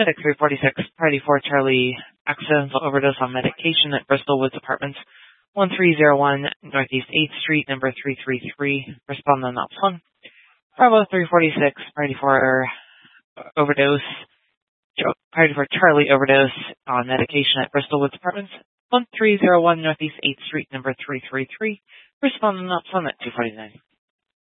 Medic 346, Priority 4 Charlie, accidental overdose on medication at Bristol Woods Apartments, 1301 Northeast 8th Street, number 333. Respondent ops 1. Bravo 346, Priority 4 overdose, Priority 4 Charlie overdose on medication at Bristol Woods Apartments, 1301 Northeast 8th Street, number 333. Respondent ops 1 at 249.